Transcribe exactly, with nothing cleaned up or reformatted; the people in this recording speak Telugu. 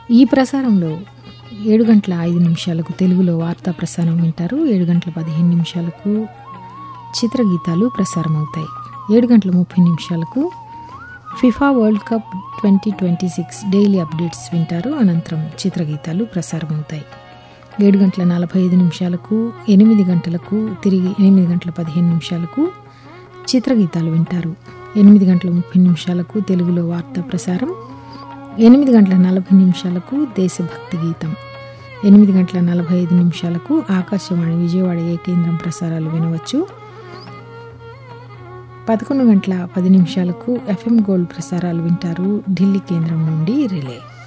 ఈ ప్రసారంలో ఏడు గంటల ఐదు నిమిషాలకు తెలుగులో వార్తా ప్రసారం వింటారు. ఏడు గంటల పదిహేను నిమిషాలకు చిత్రగీతాలు ప్రసారం అవుతాయి. ఏడు గంటల ముప్పై నిమిషాలకు FIFA world cup twenty twenty six daily updates వింటారు. అనంతరం చిత్రగీతాలు ప్రసారం అవుతాయి. ఏడు గంటల నలభై ఐదు నిమిషాలకు ఎనిమిది గంటలకు తిరిగి ఎనిమిది గంటల పదిహేను నిమిషాలకు చిత్రగీతాలు వింటారు. ఎనిమిది గంటల ముప్పై నిమిషాలకు తెలుగులో వార్తా ప్రసారం. ఎనిమిది గంటల నలభై నిమిషాలకు దేశభక్తి గీతం. ఎనిమిది గంటల నలభై ఐదు నిమిషాలకు ఆకాశవాణి విజయవాడ ఏ కేంద్రం ప్రసారాలు వినవచ్చు. పదకొండు గంటల పది నిమిషాలకు ఎఫ్ఎం గోల్డ్ ప్రసారాలు వింటారు. ఢిల్లీ కేంద్రం నుండి రిలే.